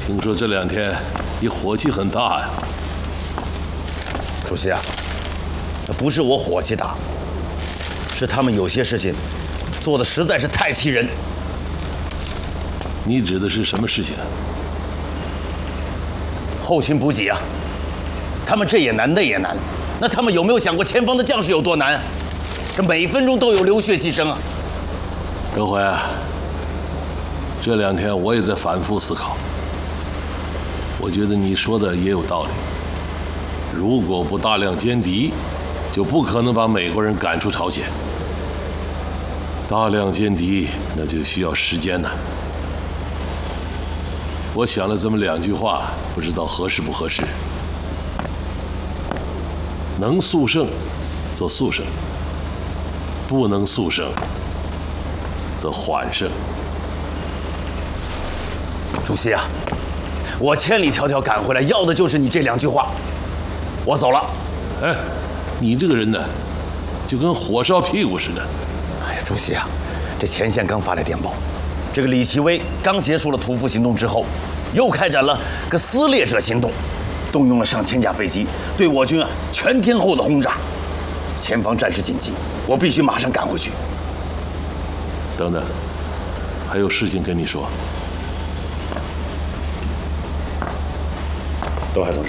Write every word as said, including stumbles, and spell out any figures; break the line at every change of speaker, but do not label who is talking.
听说这两天你火气很大呀？
主席啊，那不是我火气大，是他们有些事情做的实在是太气人。
你指的是什么事情？
后勤补给啊，他们这也难那也难，那他们有没有想过前方的将士有多难？这每分钟都有流血牺牲啊！
德怀啊，这两天我也在反复思考。我觉得你说的也有道理。如果不大量歼敌，就不可能把美国人赶出朝鲜。大量歼敌，那就需要时间呢。我想了这么两句话，不知道合适不合适。能速胜，则速胜；不能速胜，则缓胜。
主席啊，我千里迢迢赶回来，要的就是你这两句话。我走了。
哎，你这个人呢，就跟火烧屁股似的。
哎呀，主席啊，这前线刚发来电报，这个李奇微刚结束了屠夫行动之后，又开展了个撕裂者行动，动用了上千架飞机，对我军啊全天候的轰炸。前方战事紧急，我必须马上赶回去。
等等，还有事情跟你说。
东海同志。